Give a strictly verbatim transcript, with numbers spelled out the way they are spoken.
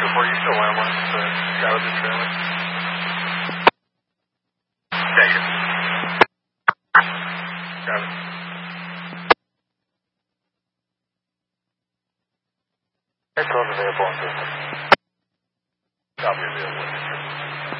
before you show ambulance to guy with the trailer. Negative. Got it. It's on the airborne system. Copy of the airborne.